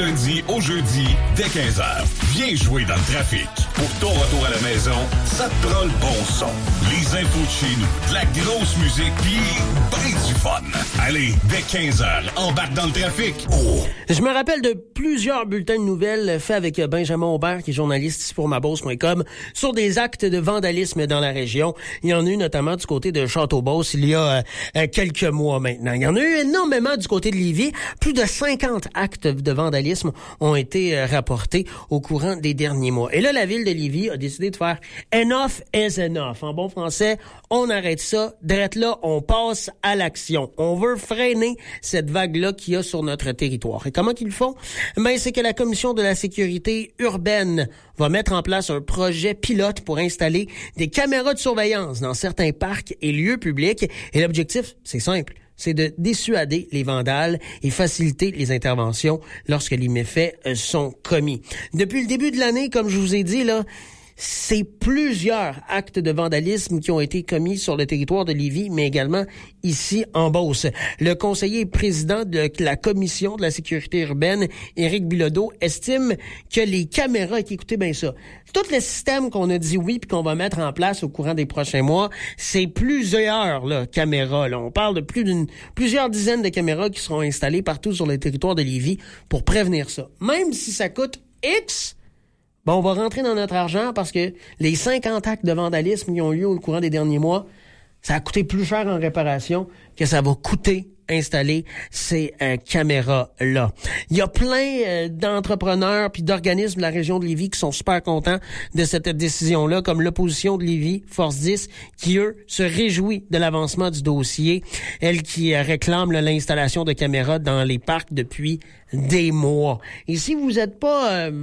lundi au jeudi, dès 15h. Viens jouer dans le trafic. Pour ton retour à la maison, ça te prend le bon son. Les infos de chez nous, de la grosse musique, pis ben du fun. Allez, dès 15h, embarque dans le trafic. Oh! Je me rappelle de plusieurs bulletins de nouvelles faits avec Benjamin Aubert, qui est journaliste ici pour mabosse.com, sur des actes de vandalisme dans la région. Il y en a eu notamment du côté de Château-Beauce il y a quelques mois maintenant. Il y en a eu énormément du côté de Lévis. Plus de 50 actes de vandalisme ont été rapportés au courant des derniers mois. Et là, la ville de Lévis a décidé de faire « enough is enough ». En bon français, on arrête ça. Drette là, on passe à l'action. On veut freiner cette vague-là qu'il y a sur notre territoire. Et comment qu'ils le font? Ben, c'est que la Commission de la sécurité urbaine va mettre en place un projet pilote pour installer des caméras de surveillance dans certains parcs et lieux publics. Et l'objectif, c'est simple. C'est de dissuader les vandales et faciliter les interventions lorsque les méfaits sont commis. Depuis le début de l'année, comme je vous ai dit, là, c'est plusieurs actes de vandalisme qui ont été commis sur le territoire de Lévis, mais également ici en Beauce. Le conseiller président de la Commission de la sécurité urbaine, Éric Bilodeau, estime que les caméras, écoutez bien ça, tout le système qu'on a dit oui puis qu'on va mettre en place au courant des prochains mois, c'est plusieurs caméras. Là. On parle de plusieurs dizaines de caméras qui seront installées partout sur le territoire de Lévis pour prévenir ça. Même si ça coûte X, bon, on va rentrer dans notre argent parce que les 50 actes de vandalisme qui ont lieu au courant des derniers mois, ça a coûté plus cher en réparation que ça va coûter installer ces caméras-là. Il y a plein d'entrepreneurs puis d'organismes de la région de Lévis qui sont super contents de cette décision-là, comme l'opposition de Lévis, Force 10, qui, eux, se réjouit de l'avancement du dossier. Elle qui réclame l'installation de caméras dans les parcs depuis des mois. Et si vous n'êtes pas